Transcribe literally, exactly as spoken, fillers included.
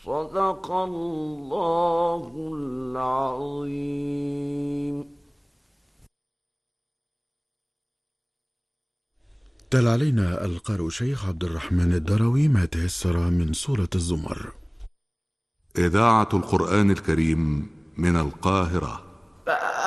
صدق الله العظيم. تلا علينا القارئ شيخ عبد الرحمن الدروي ما تيسر من سورة الزمر. إذاعة القرآن الكريم من القاهرة.